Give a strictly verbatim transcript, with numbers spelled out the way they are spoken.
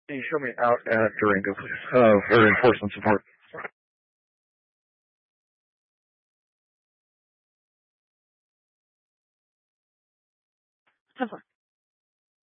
Can you show me out at Durango, please? Uh, for enforcement support. ten four.